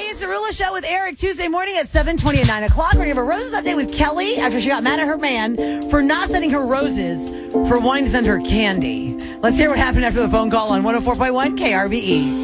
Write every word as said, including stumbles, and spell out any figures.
It's a Arula Show with Eric, Tuesday morning at seven twenty at nine o'clock. We're going to have a roses update with Kelly after she got mad at her man for not sending her roses, for wanting to send her candy. Let's hear what happened after the phone call on one oh four point one K R B E.